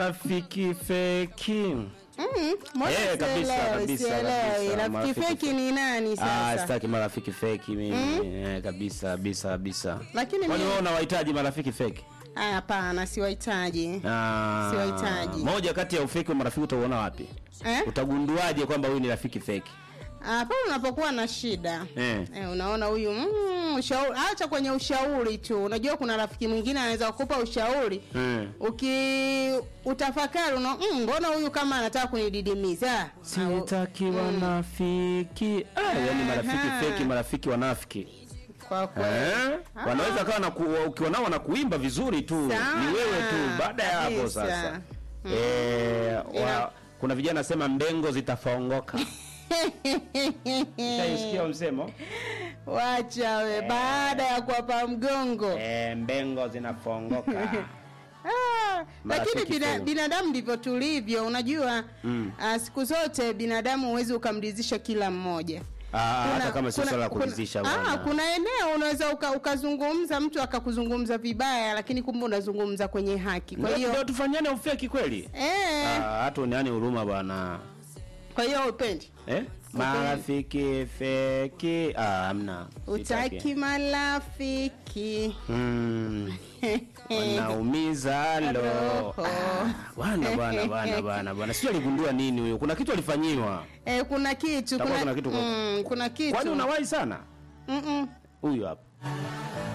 Rafiki feki. Kabisa. Rafiki feki ni nani sasa? Sitaki marafiki feki mimi. Kabisa. Lakini kwani wewe unawahitaji marafiki feki? Hapana, siwahitaji. Siwahitaji. Moja kati ya ufeki wa marafiki utaona wapi? Utagunduaje kwamba huyu ni rafiki feki? Pale unapokuwa na shida. Unaona huyu ushauri, acha kwenye ushauri tu. Unajua kuna rafiki mwingine anaweza kukupa ushauri. Utafakari mbona huyu kama anataka kunididimiza. Sitaki wanafiki. Yaani marafiki feki, marafiki wanafiki. Kwa kweli. Wanaweza kawa na ukiwa nao wanakuimba vizuri tu. Ni wewe tu baada ya hapo sasa. Kuna vijana nasema mbengo zitafongoka. Unasikia msemo? Wacha we baada ya kuwapa mgongo. Mbengo zinafongoka. Lakini binadamu ndivyo tulivyo, unajua. Siku zote binadamu huwezi ukamridhisha kila mmoja. Hata kama sio swala kuridhisha bwana. Kuna eneo unaweza ukazungumza mtu akakuzungumza vibaya, lakini kumbe unazungumza kwenye haki. Kwa hiyo ndio tufanyane ufeki kweli? Hata uniani huruma bwana. Kwa hiyo upendi? Marafiki feki hamna. Utaki marafiki. Wanaumiza roho. Bwana. Sio aligundua nini huyo? Kuna kitu alifanyiwa. Kuna kitu. Kuna kitu. Kuna kitu. Kwani unawahi sana? Huyu hapa.